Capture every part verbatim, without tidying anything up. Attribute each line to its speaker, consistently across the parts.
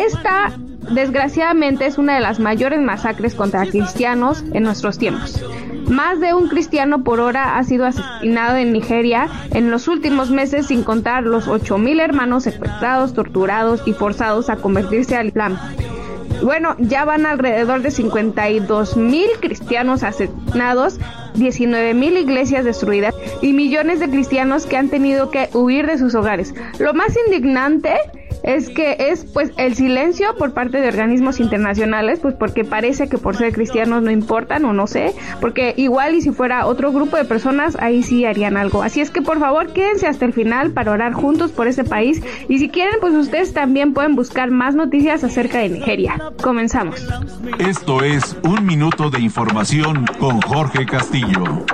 Speaker 1: esta, desgraciadamente, es una de las mayores masacres contra cristianos en nuestros tiempos. Más de un cristiano por hora ha sido asesinado en Nigeria en los últimos meses, sin contar los ocho mil hermanos secuestrados, torturados y forzados a convertirse al Islam. Bueno, ya van alrededor de cincuenta y dos mil cristianos asesinados, diecinueve mil iglesias destruidas y millones de cristianos que han tenido que huir de sus hogares. Lo más indignante es que es pues el silencio por parte de organismos internacionales, pues porque parece que por ser cristianos no importan, o no sé, porque igual y si fuera otro grupo de personas, ahí sí harían algo. Así es que por favor quédense hasta el final para orar juntos por ese país, y si quieren pues ustedes también pueden buscar más noticias acerca de Nigeria. Comenzamos.
Speaker 2: Esto es Un Minuto de Información con Jorge Castillo.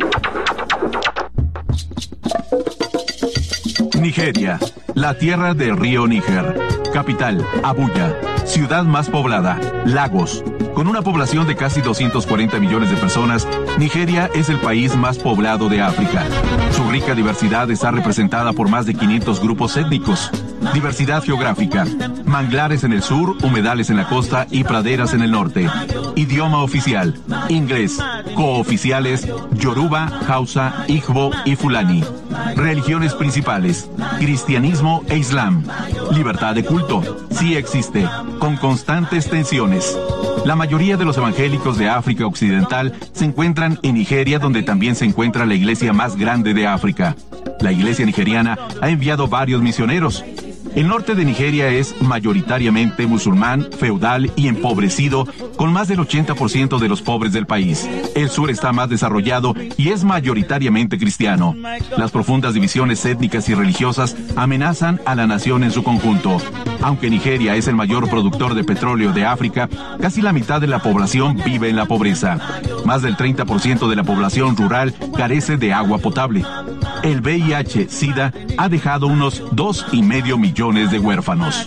Speaker 2: Nigeria, la tierra del río Níger. Capital, Abuya. Ciudad más poblada, Lagos. Con una población de casi doscientos cuarenta millones de personas, Nigeria es el país más poblado de África. Su rica diversidad está representada por más de quinientos grupos étnicos. Diversidad geográfica: manglares en el sur, humedales en la costa y praderas en el norte. Idioma oficial: inglés. Cooficiales: Yoruba, Hausa, Igbo y Fulani. Religiones principales: cristianismo e islam. Libertad de culto: sí existe, con constantes tensiones. La mayoría de los evangélicos de África Occidental se encuentran en Nigeria, donde también se encuentra la iglesia más grande de África. La iglesia nigeriana ha enviado varios misioneros. El norte de Nigeria es mayoritariamente musulmán, feudal y empobrecido, con más del ochenta por ciento de los pobres del país. El sur está más desarrollado y es mayoritariamente cristiano. Las profundas divisiones étnicas y religiosas amenazan a la nación en su conjunto. Aunque Nigeria es el mayor productor de petróleo de África, casi la mitad de la población vive en la pobreza. Más del treinta por ciento de la población rural carece de agua potable. El V I H SIDA ha dejado unos dos y medio millones de huérfanos.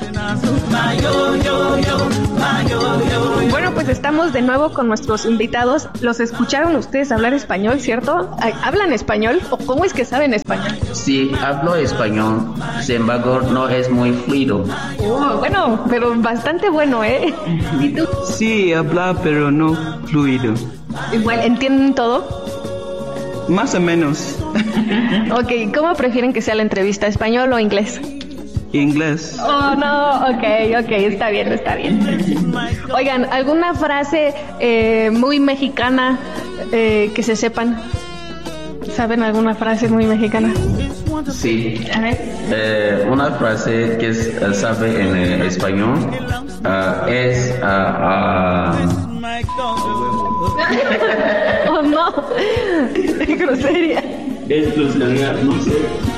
Speaker 1: Bueno, pues estamos de nuevo con nuestros invitados. ¿Los escucharon ustedes hablar español, cierto? ¿Hablan español o cómo es que saben español?
Speaker 3: Sí, hablo español, sin embargo no es muy fluido.
Speaker 1: Oh, bueno, pero bastante bueno, ¿eh? ¿Y tú?
Speaker 4: Sí, habla, pero no fluido.
Speaker 1: Igual, ¿entienden todo?
Speaker 4: Más o menos.
Speaker 1: Ok, ¿cómo prefieren que sea la entrevista, español o inglés?
Speaker 4: Inglés.
Speaker 1: Oh, no, ok, ok, está bien, está bien. Oigan, ¿alguna frase eh, muy mexicana eh, que se sepan? ¿Saben alguna frase muy mexicana?
Speaker 3: Sí. A ver. Eh, una frase que es, uh, sabe en eh, español uh, es... Uh, uh,
Speaker 1: oh no, qué grosería.
Speaker 3: Es grosería, no sé.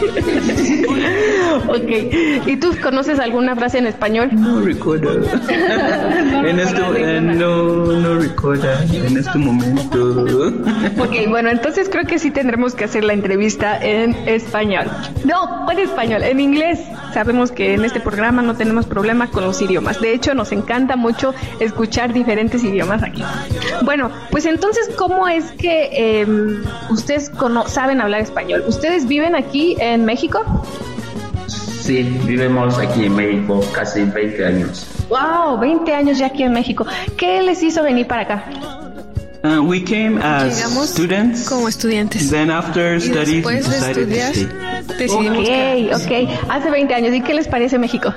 Speaker 1: Ok, ¿y tú conoces alguna frase en español?
Speaker 4: No recuerdo.
Speaker 1: no
Speaker 4: en este, eh, no, no recuerdo en este momento.
Speaker 1: Ok, bueno, entonces creo que sí tendremos que hacer la entrevista en español. No, en español, en inglés. Sabemos que en este programa no tenemos problema con los idiomas. De hecho, nos encanta mucho escuchar diferentes idiomas aquí. Bueno, pues entonces, ¿cómo es que eh, ustedes cono- saben hablar español? ¿Ustedes viven aquí en México?
Speaker 3: Sí, vivimos aquí en México casi veinte años.
Speaker 1: Wow, veinte años ya aquí en México. ¿Qué les hizo venir para acá?
Speaker 4: Uh, we came as
Speaker 5: Llegamos
Speaker 4: students.
Speaker 5: como estudiantes.
Speaker 4: Then after
Speaker 5: Y
Speaker 4: studies, we
Speaker 5: después de
Speaker 4: decided to
Speaker 5: estudiar,
Speaker 4: stay.
Speaker 5: decidimos
Speaker 1: Ok,
Speaker 5: quedarnos.
Speaker 1: ok. Hace veinte años. ¿Y qué les parece México?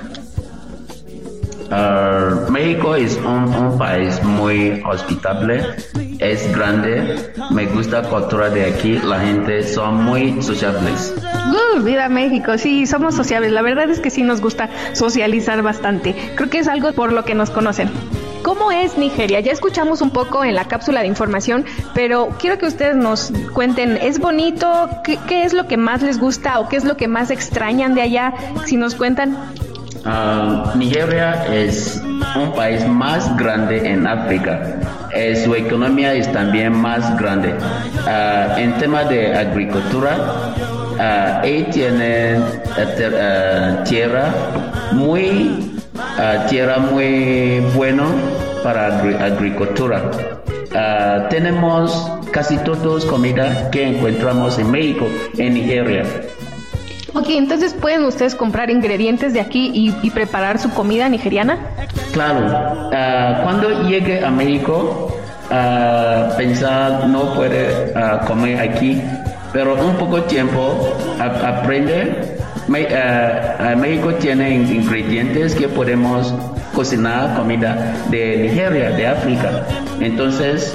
Speaker 3: Uh, México es un, un país muy hospitable, es grande, me gusta la cultura de aquí, la gente son muy sociables.
Speaker 1: Uh, viva México, sí, somos sociables. La verdad es que sí nos gusta socializar bastante. Creo que es algo por lo que nos conocen. ¿Cómo es Nigeria? Ya escuchamos un poco en la cápsula de información, pero quiero que ustedes nos cuenten, ¿es bonito? ¿Qué, qué es lo que más les gusta o qué es lo que más extrañan de allá? Si nos cuentan.
Speaker 3: Uh, Nigeria es un país más grande en África. Eh, su economía es también más grande. Uh, en tema de agricultura, uh, ellos tienen uh, ter, uh, tierra muy uh, tierra muy bueno para agri- agricultura. Uh, tenemos casi todos comida que encontramos en México, en Nigeria.
Speaker 1: Ok, entonces ¿pueden ustedes comprar ingredientes de aquí y, y preparar su comida nigeriana?
Speaker 3: Claro, uh, cuando llegue a México, uh, pensar no puede uh, comer aquí, pero un poco tiempo a, aprende. Me, uh, México tiene ingredientes que podemos cocinar comida de Nigeria, de África. Entonces,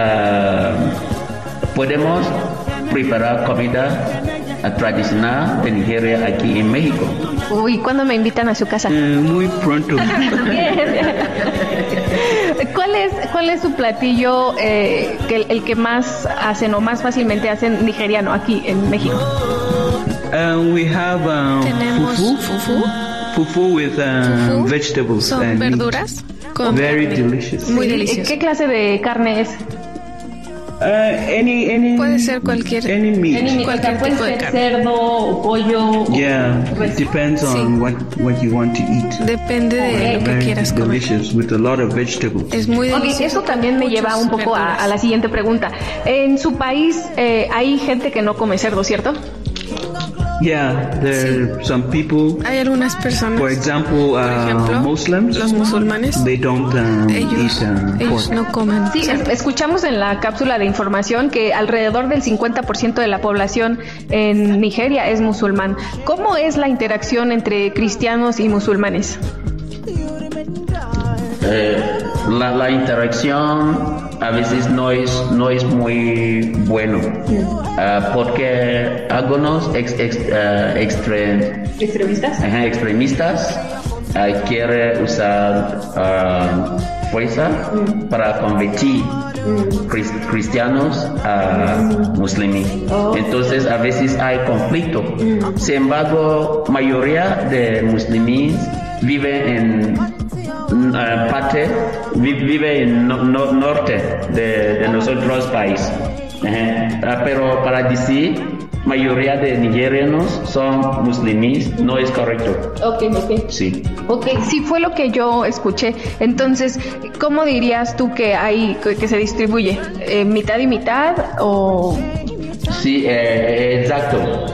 Speaker 3: uh, podemos preparar comida tradicional de Nigeria aquí en México.
Speaker 1: Uy, ¿cuándo me invitan a su casa?
Speaker 4: Eh, muy pronto.
Speaker 1: ¿Cuál es, cuál es su platillo eh, que el que más hacen o más fácilmente hacen nigeriano aquí en México?
Speaker 4: Uh, we have um,
Speaker 5: Tenemos
Speaker 4: fufu,
Speaker 5: fufu,
Speaker 4: fufu with um,
Speaker 5: Fufu
Speaker 4: vegetables
Speaker 5: son
Speaker 4: and meat.
Speaker 5: verduras con
Speaker 4: Very
Speaker 5: carne.
Speaker 4: delicious.
Speaker 5: Muy
Speaker 1: Sí,
Speaker 5: delicioso.
Speaker 1: ¿qué clase de carne es?
Speaker 4: Uh, any, any,
Speaker 5: Puede ser cualquier-
Speaker 4: any meat.
Speaker 1: Any-
Speaker 5: Cualquier
Speaker 1: o sea, puede
Speaker 5: tipo de
Speaker 1: ser
Speaker 5: carne.
Speaker 1: cerdo, o pollo. o
Speaker 4: Yeah,
Speaker 1: res.
Speaker 4: it depends on
Speaker 5: Sí.
Speaker 4: what, what you want to eat.
Speaker 5: Depende de lo que
Speaker 4: Very
Speaker 5: quieras comer.
Speaker 4: delicious with a lot of vegetables.
Speaker 5: Es muy
Speaker 1: Ok,
Speaker 5: delicioso.
Speaker 1: eso también me
Speaker 5: con
Speaker 1: lleva
Speaker 5: muchas
Speaker 1: un poco a,
Speaker 5: verduras.
Speaker 1: a la siguiente pregunta. En su país eh, hay gente que no come cerdo, ¿cierto?
Speaker 4: Yeah, there are some people,
Speaker 5: Hay algunas personas,
Speaker 4: for example,
Speaker 5: por
Speaker 4: uh,
Speaker 5: ejemplo,
Speaker 4: Muslims,
Speaker 5: los musulmanes,
Speaker 4: they don't um,
Speaker 5: ellos,
Speaker 4: eat uh,
Speaker 5: ellos
Speaker 4: pork.
Speaker 5: no comen
Speaker 1: Sí, es-
Speaker 5: cerdo.
Speaker 1: escuchamos en la cápsula de información que alrededor del cincuenta por ciento de la población en Nigeria es musulmán. ¿Cómo es la interacción entre cristianos y musulmanes?
Speaker 3: Eh, la, la interacción a veces no es, no es muy bueno, uh, porque algunos ex, ex, uh, extre-
Speaker 1: ¿Extremistas?
Speaker 3: Ajá, extremistas uh, quieren usar uh, fuerza
Speaker 1: Mm.
Speaker 3: para convertir cris- cristianos a musulmanes.
Speaker 1: Oh.
Speaker 3: Entonces a veces hay conflicto.
Speaker 1: Mm.
Speaker 3: Sin embargo, mayoría de musulmanes viven en uh, parte, vi- vive en no, no- norte de, de nosotros país. Ajá. Uh, pero para decir mayoría de nigerianos son musulmanes no es correcto.
Speaker 1: Ok, ok.
Speaker 3: Sí.
Speaker 1: Ok, sí fue lo que yo escuché. Entonces, ¿cómo dirías tú que hay, que que se distribuye? Eh, ¿Mitad y mitad o...?
Speaker 3: Sí, eh, exacto.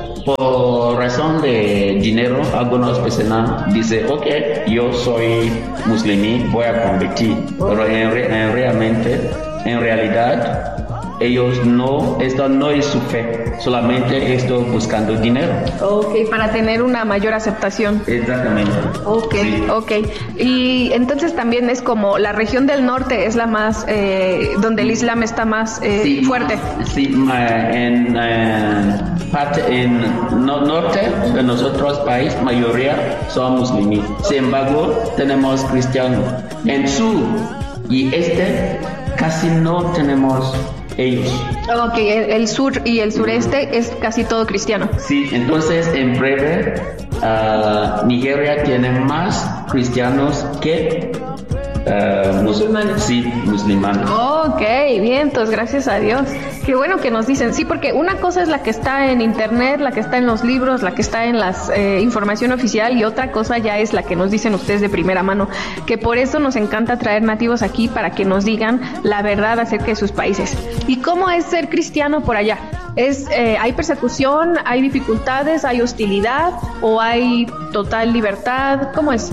Speaker 3: Por razón de dinero, algunas personas dicen, ok, yo soy musulmán, voy a convertir. Pero en, re- en realmente, en realidad, ellos no, esto no es su fe, solamente estoy buscando dinero.
Speaker 1: Ok, para tener una mayor aceptación.
Speaker 3: Exactamente.
Speaker 1: Ok,
Speaker 3: Sí.
Speaker 1: ok. Y entonces también es como la región del norte es la más, eh, donde el Islam está más eh,
Speaker 3: Sí,
Speaker 1: fuerte.
Speaker 3: Sí, ma- en eh, parte en no- norte de nosotros país mayoría son musulmanes. Sin embargo, tenemos cristianos. En sur y este casi no tenemos ellos.
Speaker 1: Ok, el, el sur y el sureste es casi todo cristiano.
Speaker 3: Sí, entonces en breve ah, Nigeria tiene más cristianos que ah, mus-
Speaker 1: Musulmanes.
Speaker 3: Sí, musulmanes.
Speaker 1: Ok, bien, entonces gracias a Dios. Qué bueno que nos dicen, sí, porque una cosa es la que está en internet, la que está en los libros, la que está en la información oficial y otra cosa ya es la que nos dicen ustedes de primera mano, que por eso nos encanta traer nativos aquí para que nos digan la verdad acerca de sus países. ¿Y cómo es ser cristiano por allá? Es, eh, ¿hay persecución, hay dificultades, hay hostilidad o hay total libertad? ¿Cómo es?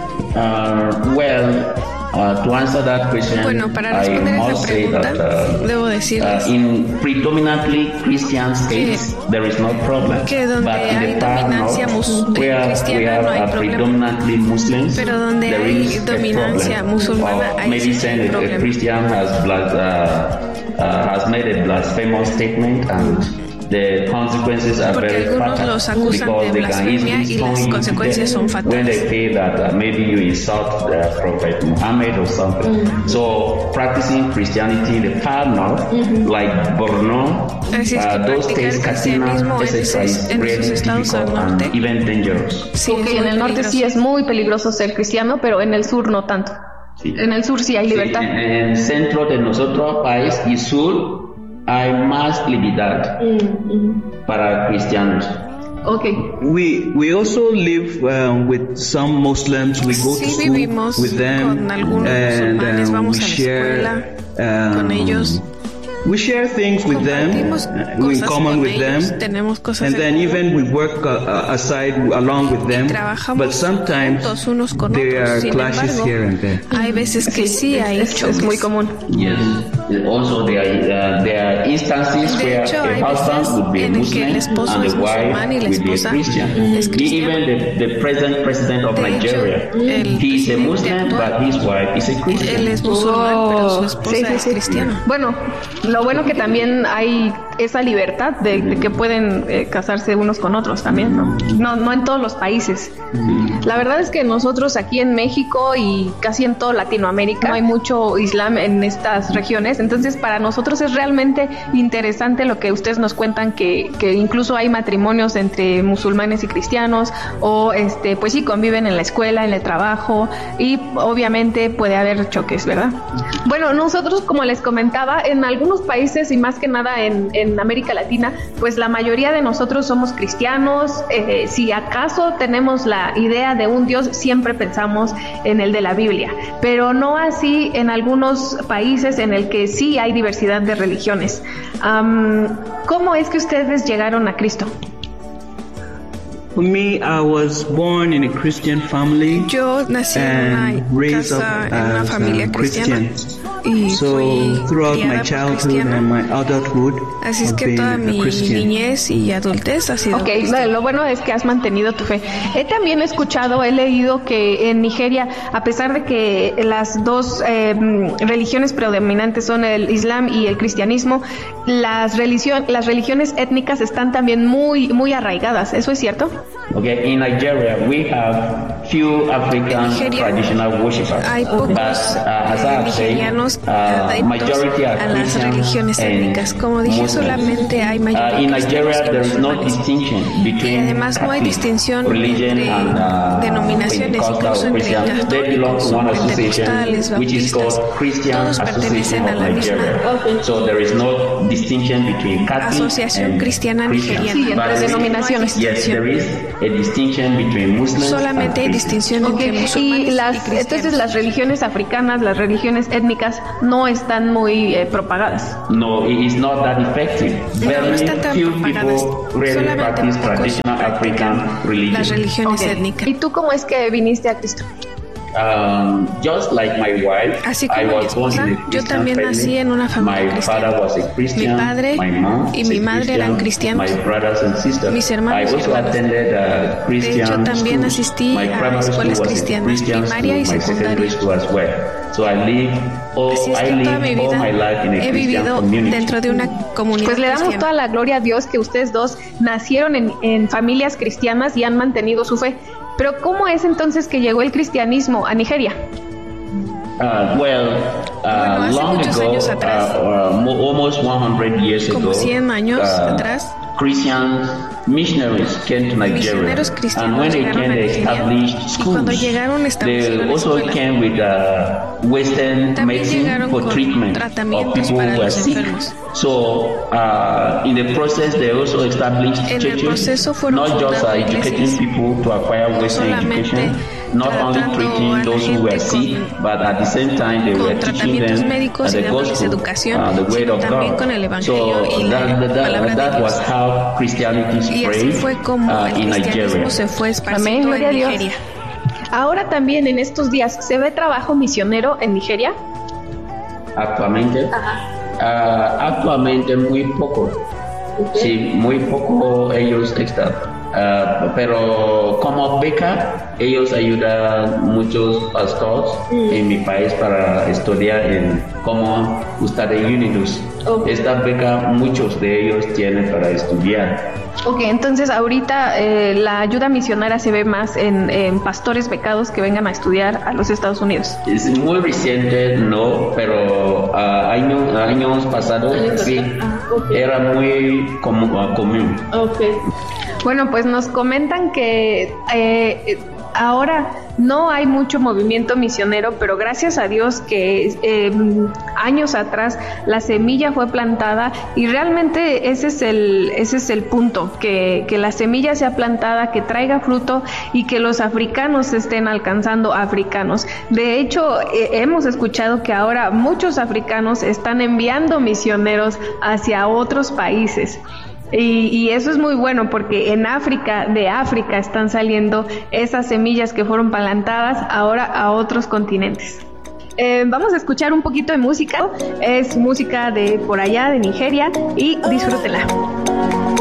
Speaker 3: Uh, well, uh, to answer that question,
Speaker 5: Bueno, para
Speaker 3: I
Speaker 5: responder esa
Speaker 3: must say
Speaker 5: pregunta,
Speaker 3: that, uh,
Speaker 5: debo decirles
Speaker 3: uh, in predominantly Christian states, there is no problem.
Speaker 5: que donde
Speaker 3: But in
Speaker 5: hay
Speaker 3: the far
Speaker 5: dominancia
Speaker 3: north,
Speaker 5: mus-
Speaker 3: where we
Speaker 5: cristiana
Speaker 3: have
Speaker 5: no hay
Speaker 3: uh,
Speaker 5: problema.
Speaker 3: predominantly Muslims,
Speaker 5: Pero donde
Speaker 3: there
Speaker 5: hay
Speaker 3: is a
Speaker 5: dominancia
Speaker 3: problem.
Speaker 5: musulmana,
Speaker 3: Or
Speaker 5: ahí
Speaker 3: maybe
Speaker 5: sí
Speaker 3: saying
Speaker 5: hay
Speaker 3: that a
Speaker 5: problema.
Speaker 3: Christian has, blas- uh, uh, has made a blasphemous statement and the consequences are
Speaker 5: Porque
Speaker 3: very
Speaker 5: algunos
Speaker 3: fatal
Speaker 5: los acusan
Speaker 3: because
Speaker 5: de
Speaker 3: they can
Speaker 5: blasfemia
Speaker 3: easily
Speaker 5: y las
Speaker 3: stone you to
Speaker 5: consecuencias
Speaker 3: death
Speaker 5: son fatales.
Speaker 3: when they say that uh, maybe you insult the Prophet Muhammad or something. So practicing Christianity in the far north, like Borno,
Speaker 5: Así es que
Speaker 3: uh, those
Speaker 5: practicar
Speaker 3: states, Katsina,
Speaker 5: cristianismo
Speaker 3: et cetera,
Speaker 5: en esos-
Speaker 3: is
Speaker 5: en
Speaker 3: really
Speaker 5: esos estados al
Speaker 3: difficult
Speaker 5: norte.
Speaker 3: and even dangerous.
Speaker 5: Sí,
Speaker 1: Ok,
Speaker 5: es
Speaker 1: en
Speaker 5: muy
Speaker 1: el norte sí
Speaker 5: peligroso.
Speaker 1: es muy peligroso ser cristiano, pero en el sur no tanto.
Speaker 3: Sí.
Speaker 1: En el sur sí hay
Speaker 3: Sí,
Speaker 1: libertad.
Speaker 3: en en el centro de nuestro país y sur hay más libertad para cristianos.
Speaker 1: Ok.
Speaker 4: We we also live um, with some Muslims. We go
Speaker 5: Sí,
Speaker 4: to school
Speaker 5: vivimos
Speaker 4: with them,
Speaker 5: con algunos
Speaker 4: and
Speaker 5: musulmanes,
Speaker 4: um,
Speaker 5: vamos
Speaker 4: we
Speaker 5: a la
Speaker 4: share
Speaker 5: escuela
Speaker 4: um,
Speaker 5: con ellos.
Speaker 4: we share things with them,
Speaker 5: Compartimos
Speaker 4: uh, in
Speaker 5: cosas
Speaker 4: common
Speaker 5: con
Speaker 4: with
Speaker 5: ellos,
Speaker 4: them,
Speaker 5: tenemos cosas
Speaker 4: and
Speaker 5: en
Speaker 4: then
Speaker 5: común.
Speaker 4: even we work uh, uh, aside along with them.
Speaker 5: Trabajamos
Speaker 4: But sometimes
Speaker 5: juntos unos con
Speaker 4: there
Speaker 5: otros.
Speaker 4: are
Speaker 5: Sin
Speaker 4: clashes
Speaker 5: embargo,
Speaker 4: here and there.
Speaker 5: hay veces que sí hay
Speaker 1: es,
Speaker 5: choques.
Speaker 1: es muy común.
Speaker 3: Yes. Also, there are, uh, there are instances
Speaker 5: De
Speaker 3: where
Speaker 5: hecho,
Speaker 3: a
Speaker 5: hay
Speaker 3: husband
Speaker 5: veces
Speaker 3: would be a
Speaker 5: en el que el
Speaker 3: Muslim
Speaker 5: esposo
Speaker 3: and
Speaker 5: es
Speaker 3: the wife
Speaker 5: musulmán y la
Speaker 3: would be a
Speaker 5: esposa
Speaker 3: Christian.
Speaker 5: es cristiana.
Speaker 3: Even the, the present president of
Speaker 5: De hecho,
Speaker 3: Nigeria,
Speaker 5: el
Speaker 3: he is a
Speaker 5: presidente
Speaker 3: Muslim,
Speaker 5: actual,
Speaker 3: but his wife is a
Speaker 5: él
Speaker 3: Christian.
Speaker 5: es musulmán, pero su
Speaker 1: Oh,
Speaker 5: esposa
Speaker 1: sí, sí,
Speaker 5: es
Speaker 1: sí.
Speaker 5: cristiana.
Speaker 1: Bueno, lo bueno que también hay esa libertad de, de que pueden eh, casarse unos con otros también, ¿no? ¿no? No en todos los países. La verdad es que nosotros aquí en México y casi en toda Latinoamérica no hay mucho islam en estas regiones, entonces para nosotros es realmente interesante lo que ustedes nos cuentan, que, que incluso hay matrimonios entre musulmanes y cristianos, o este pues sí conviven en la escuela, en el trabajo, y obviamente puede haber choques, ¿verdad? Bueno, nosotros, como les comentaba, en algunos países y más que nada en, en América Latina, pues la mayoría de nosotros somos cristianos. Eh, si acaso tenemos la idea de un Dios, siempre pensamos en el de la Biblia, pero no así en algunos países en el que sí hay diversidad de religiones. Um, ¿Cómo es que ustedes llegaron a Cristo?
Speaker 4: For me, I was born in a Christian family
Speaker 5: Yo nací en
Speaker 4: and
Speaker 5: una
Speaker 4: raised up
Speaker 5: casa, en una
Speaker 4: as
Speaker 5: familia
Speaker 4: a
Speaker 5: cristiana.
Speaker 4: Christian.
Speaker 5: Y
Speaker 4: So
Speaker 5: fui
Speaker 4: throughout my
Speaker 5: criada por
Speaker 4: childhood
Speaker 5: cristiana.
Speaker 4: and my adulthood,
Speaker 5: Así es
Speaker 4: I've
Speaker 5: que
Speaker 4: been
Speaker 5: toda
Speaker 4: a
Speaker 5: mi
Speaker 4: Christian.
Speaker 5: niñez y adultez ha sido
Speaker 1: Ok,
Speaker 5: cristiana.
Speaker 1: lo bueno es que has mantenido tu fe. He también escuchado, he leído que en Nigeria, a pesar de que las dos eh, religiones predominantes son el Islam y el cristianismo, las, religión, las religiones étnicas están también muy, muy arraigadas. ¿Eso es cierto?
Speaker 3: Okay, in Nigeria, we have few African
Speaker 5: En Nigeria,
Speaker 3: traditional worshippers,
Speaker 5: hay
Speaker 3: but
Speaker 5: pocos
Speaker 3: uh, as I
Speaker 5: eh,
Speaker 3: have said,
Speaker 5: nigerianos
Speaker 3: uh,
Speaker 5: adeptos
Speaker 3: majority are
Speaker 5: a las
Speaker 3: Christians
Speaker 5: religiones
Speaker 3: and
Speaker 5: étnicas. Como dije,
Speaker 3: Muslims.
Speaker 5: solamente hay
Speaker 3: Uh,
Speaker 5: mayoría
Speaker 3: in
Speaker 5: cristianos
Speaker 3: Nigeria,
Speaker 5: y
Speaker 3: there is no
Speaker 5: musulmanes.
Speaker 3: distinction
Speaker 5: Y
Speaker 3: between
Speaker 5: además no hay
Speaker 3: Catholic
Speaker 5: distinción
Speaker 3: religion
Speaker 5: entre
Speaker 3: and uh,
Speaker 5: denominaciones,
Speaker 3: Pentecostal
Speaker 5: incluso
Speaker 3: or
Speaker 5: entre
Speaker 3: Christian. They belong
Speaker 5: católicos,
Speaker 3: to one
Speaker 5: pentecostales,
Speaker 3: association which is
Speaker 5: bautistas.
Speaker 3: called Christian
Speaker 5: Todos pertenecen
Speaker 3: Association
Speaker 5: a
Speaker 3: of
Speaker 5: la misma
Speaker 3: Nigeria. So there is no distinction between Catholic
Speaker 5: Asociación
Speaker 3: and
Speaker 5: Cristiana
Speaker 3: Christian.
Speaker 5: Nigeriana.
Speaker 1: Sí, entre
Speaker 3: But
Speaker 1: denominaciones.
Speaker 3: yes, there is a distinction between Muslims
Speaker 5: Solamente hay
Speaker 3: and Christians.
Speaker 5: distinción
Speaker 1: Ok,
Speaker 5: entre
Speaker 1: y
Speaker 5: musulmanes
Speaker 1: las,
Speaker 5: y cristianos.
Speaker 1: entonces las religiones africanas, las religiones étnicas no están muy eh, propagadas.
Speaker 3: No, it is not that effective.
Speaker 5: No,
Speaker 3: Very
Speaker 5: no están tan
Speaker 3: few
Speaker 5: propagadas.
Speaker 3: people really
Speaker 5: Solamente
Speaker 3: practice
Speaker 5: pocos
Speaker 3: traditional African
Speaker 5: practican
Speaker 3: religion.
Speaker 5: las religiones
Speaker 1: Ok.
Speaker 5: étnicas.
Speaker 1: ¿Y tú cómo es que viniste a Cristo?
Speaker 3: Um, just like my wife,
Speaker 5: Así
Speaker 3: I
Speaker 5: como mi
Speaker 3: was born
Speaker 5: esposa,
Speaker 3: in a
Speaker 5: yo
Speaker 3: Christian
Speaker 5: también
Speaker 3: family.
Speaker 5: nací en una familia
Speaker 3: My
Speaker 5: cristiana.
Speaker 3: father was a Christian,
Speaker 5: Mi padre
Speaker 3: my mom
Speaker 5: y
Speaker 3: is
Speaker 5: mi
Speaker 3: a
Speaker 5: madre eran
Speaker 3: Christian,
Speaker 5: cristianos.
Speaker 3: my brothers and sisters.
Speaker 5: Mis hermanos
Speaker 3: I
Speaker 5: y
Speaker 3: also
Speaker 5: hermanas.
Speaker 3: attended uh, Christian
Speaker 5: De hecho, también
Speaker 3: schools.
Speaker 5: asistí
Speaker 3: My
Speaker 5: a
Speaker 3: primary
Speaker 5: escuelas
Speaker 3: school was a
Speaker 5: cristianas,
Speaker 3: Christian
Speaker 5: primaria y
Speaker 3: school, my secondary
Speaker 5: secundaria.
Speaker 3: school as well. So I live all,
Speaker 5: Así es
Speaker 3: I
Speaker 5: que toda mi
Speaker 3: live all my
Speaker 5: vida
Speaker 3: life in a
Speaker 5: he
Speaker 3: Christian
Speaker 5: vivido
Speaker 3: community.
Speaker 5: dentro de una comunidad
Speaker 1: Pues le damos
Speaker 5: cristiana.
Speaker 1: toda la gloria a Dios que ustedes dos nacieron en, en familias cristianas y han mantenido su fe. Pero ¿cómo es entonces que llegó el cristianismo a Nigeria?
Speaker 3: Uh, well, uh,
Speaker 5: Bueno, hace
Speaker 3: long
Speaker 5: muchos
Speaker 3: ago,
Speaker 5: años atrás,
Speaker 3: uh, uh, mo- almost one hundred years
Speaker 5: como
Speaker 3: ago,
Speaker 5: cien años
Speaker 3: uh,
Speaker 5: atrás,
Speaker 3: Christian missionaries came to Nigeria,
Speaker 5: misioneros
Speaker 3: and
Speaker 5: cristianos
Speaker 3: when they
Speaker 5: llegaron
Speaker 3: came,
Speaker 5: a
Speaker 3: they
Speaker 5: Nigeria,
Speaker 3: established
Speaker 5: y
Speaker 3: schools.
Speaker 5: cuando llegaron
Speaker 3: They
Speaker 5: establecieron
Speaker 3: also
Speaker 5: escuelas.
Speaker 3: came with uh, Western
Speaker 5: También
Speaker 3: medicine
Speaker 5: llegaron
Speaker 3: for
Speaker 5: con
Speaker 3: treatment of
Speaker 5: tratamientos
Speaker 3: people
Speaker 5: para
Speaker 3: who were
Speaker 5: los
Speaker 3: sick.
Speaker 5: enfermos.
Speaker 3: So, uh, in the process, they also established
Speaker 5: En el
Speaker 3: churches,
Speaker 5: proceso fueron
Speaker 3: not just uh,
Speaker 5: fundando
Speaker 3: educating
Speaker 5: iglesias,
Speaker 3: people to acquire
Speaker 5: no
Speaker 3: Western
Speaker 5: solamente
Speaker 3: education, not only
Speaker 5: tratando a
Speaker 3: treating
Speaker 5: la
Speaker 3: those who were
Speaker 5: gente
Speaker 3: sick,
Speaker 5: con-
Speaker 3: but at the same time they
Speaker 5: con
Speaker 3: were teaching
Speaker 5: tratamientos
Speaker 3: them
Speaker 5: médicos
Speaker 3: uh,
Speaker 5: y
Speaker 3: the
Speaker 5: dándoles
Speaker 3: gospel,
Speaker 5: educación,
Speaker 3: uh, the word
Speaker 5: sino
Speaker 3: of
Speaker 5: también
Speaker 3: God.
Speaker 5: con el evangelio
Speaker 3: So
Speaker 5: y la
Speaker 3: that, that,
Speaker 5: palabra de
Speaker 3: that was
Speaker 5: Dios.
Speaker 3: how Christianity
Speaker 5: Y así
Speaker 3: spread
Speaker 5: fue como
Speaker 3: uh,
Speaker 5: el
Speaker 3: in
Speaker 5: cristianismo
Speaker 3: Nigeria.
Speaker 5: se fue
Speaker 1: Amén,
Speaker 5: esparciendo
Speaker 1: gloria a
Speaker 5: en
Speaker 1: Dios.
Speaker 5: Nigeria.
Speaker 1: Ahora también en estos días, ¿se ve trabajo misionero en Nigeria?
Speaker 3: Actualmente, uh, actualmente muy poco. Sí, muy poco ellos están. Uh, pero como beca, ellos ayudan muchos pastores en mi país para estudiar en cómo Study Unidos.
Speaker 1: Okay.
Speaker 3: Esta beca muchos de ellos tienen para estudiar.
Speaker 1: Ok, entonces ahorita eh, la ayuda misionera se ve más en, en pastores becados que vengan a estudiar a los Estados Unidos.
Speaker 3: Es muy reciente, no, pero uh, años, años pasados sí, era muy comu- uh, común.
Speaker 1: Bueno, pues nos comentan que eh, ahora no hay mucho movimiento misionero, pero gracias a Dios que eh, años atrás la semilla fue plantada y realmente ese es el, ese es el punto, que, que la semilla sea plantada, que traiga fruto y que los africanos estén alcanzando africanos. De hecho, eh, hemos escuchado que ahora muchos africanos están enviando misioneros hacia otros países. Y, y eso es muy bueno porque en África, de África están saliendo esas semillas que fueron plantadas ahora a otros continentes. Eh, vamos a escuchar un poquito de música, es música de por allá, de Nigeria, y disfrútenla.